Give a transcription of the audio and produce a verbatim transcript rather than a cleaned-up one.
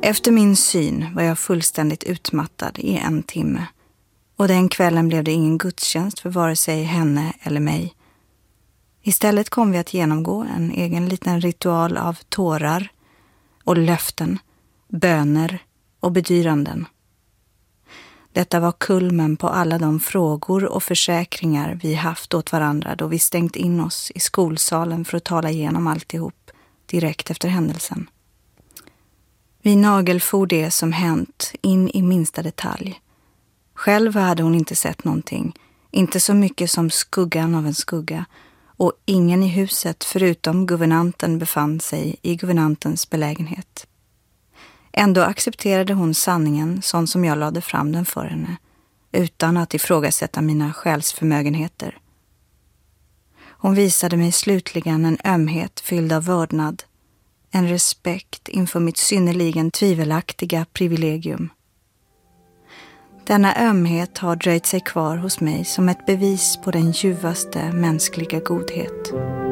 Efter min syn var jag fullständigt utmattad i en timme. Och den kvällen blev det ingen gudstjänst för vare sig henne eller mig. Istället kom vi att genomgå en egen liten ritual av tårar och löften, böner och bedyranden. Detta var kulmen på alla de frågor och försäkringar vi haft åt varandra då vi stängt in oss i skolsalen för att tala igenom alltihop direkt efter händelsen. Vi nagelfor det som hänt in i minsta detalj. Själv hade hon inte sett någonting, inte så mycket som skuggan av en skugga, och ingen i huset förutom guvernanten befann sig i guvernantens belägenhet. Ändå accepterade hon sanningen sån som jag lade fram den för henne, utan att ifrågasätta mina själsförmögenheter. Hon visade mig slutligen en ömhet fylld av vördnad, en respekt inför mitt synnerligen tvivelaktiga privilegium. Denna ömhet har dröjt sig kvar hos mig som ett bevis på den ljuvaste mänskliga godhet.